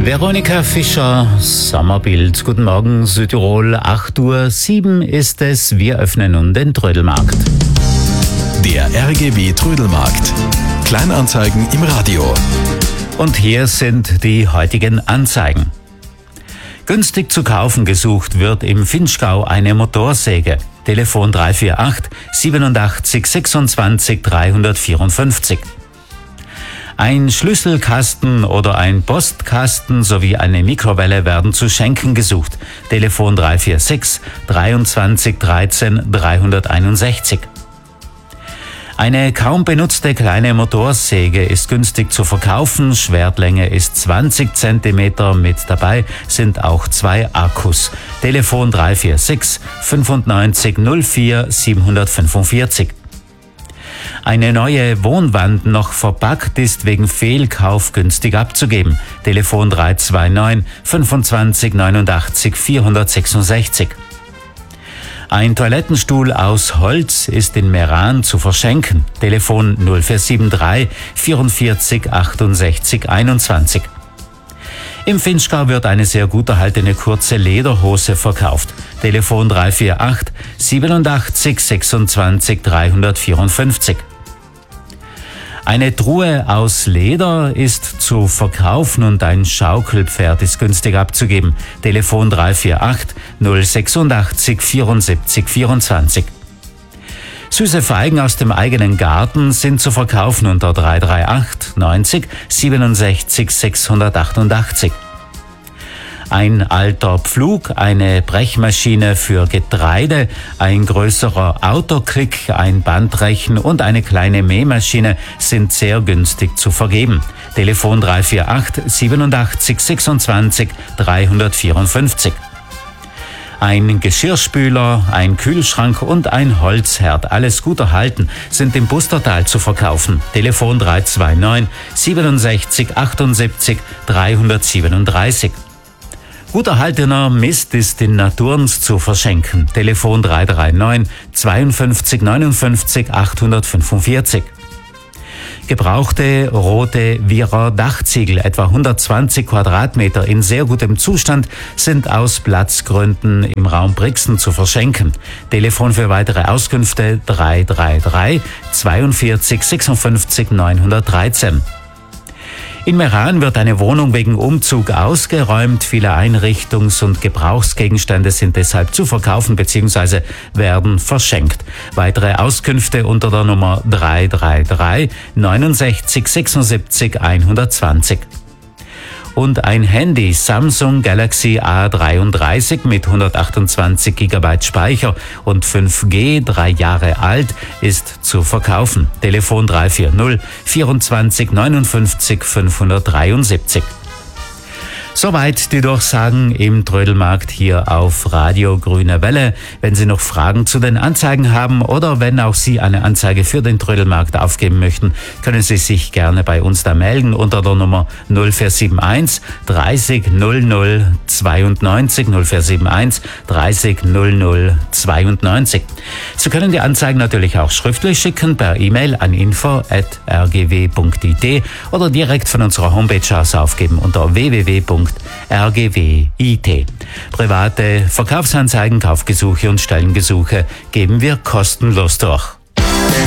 Veronika Fischer, Sommerbild. Guten Morgen, Südtirol, 8:07 Uhr ist es. Wir öffnen nun den Trödelmarkt. Der RGW Trödelmarkt. Kleinanzeigen im Radio. Und hier sind die heutigen Anzeigen. Günstig zu kaufen gesucht wird im Vinschgau eine Motorsäge. Telefon 348 87 26 354. Ein Schlüsselkasten oder ein Postkasten sowie eine Mikrowelle werden zu schenken gesucht. Telefon 346 23 13 361. Eine kaum benutzte kleine Motorsäge ist günstig zu verkaufen. Schwertlänge ist 20 cm. Mit dabei sind auch 2 Akkus. Telefon 346 95 04 745. Eine neue Wohnwand noch verpackt ist wegen Fehlkauf günstig abzugeben. Telefon 329 25 89 466. Ein Toilettenstuhl aus Holz ist in Meran zu verschenken. Telefon 0473 44 68 21. Im Vinschgau wird eine sehr gut erhaltene kurze Lederhose verkauft. Telefon 348 87 26 354. Eine Truhe aus Leder ist zu verkaufen und ein Schaukelpferd ist günstig abzugeben. Telefon 348 086 74 24. Süße Feigen aus dem eigenen Garten sind zu verkaufen unter 338 90 67 688. Ein alter Pflug, eine Brechmaschine für Getreide, ein größerer Autokrick, ein Bandrechen und eine kleine Mähmaschine sind sehr günstig zu vergeben. Telefon 348 87 26 354. Ein Geschirrspüler, ein Kühlschrank und ein Holzherd, alles gut erhalten, sind im Bustertal zu verkaufen. Telefon 329 67 78 337. Gut erhaltener Mist ist in Naturns zu verschenken. Telefon 339 52 59 845. Gebrauchte rote Wierer Dachziegel, etwa 120 Quadratmeter in sehr gutem Zustand, sind aus Platzgründen im Raum Brixen zu verschenken. Telefon für weitere Auskünfte 333 42 56 913. In Meran wird eine Wohnung wegen Umzug ausgeräumt. Viele Einrichtungs- und Gebrauchsgegenstände sind deshalb zu verkaufen bzw. werden verschenkt. Weitere Auskünfte unter der Nummer 333 69 76 120. Und ein Handy Samsung Galaxy A33 mit 128 GB Speicher und 5G, 3 Jahre alt, ist zu verkaufen. Telefon 340 24 59 573. Soweit die Durchsagen im Trödelmarkt hier auf Radio Grüne Welle. Wenn Sie noch Fragen zu den Anzeigen haben oder wenn auch Sie eine Anzeige für den Trödelmarkt aufgeben möchten, können Sie sich gerne bei uns da melden unter der Nummer 0471 30 00 92 0471 30 00 92. Sie können die Anzeigen natürlich auch schriftlich schicken per E-Mail an info@rgw.it oder direkt von unserer Homepage aus aufgeben unter www.rgw.it. Private Verkaufsanzeigen, Kaufgesuche und Stellengesuche geben wir kostenlos durch.